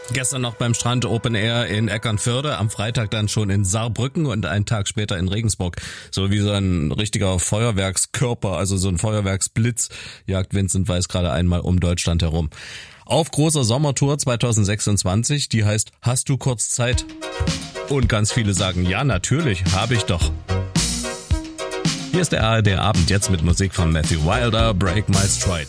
Gestern noch beim Strand Open Air in Eckernförde, am Freitag dann schon in Saarbrücken und einen Tag später in Regensburg. So wie so ein richtiger Feuerwerkskörper, also so ein Feuerwerksblitz, jagt Vincent Weiss gerade einmal um Deutschland herum. Auf großer Sommertour 2026, die heißt Hast du kurz Zeit? Und ganz viele sagen, ja natürlich, habe ich doch. Hier ist der ARD Abend, jetzt mit Musik von Matthew Wilder, Break My Stride.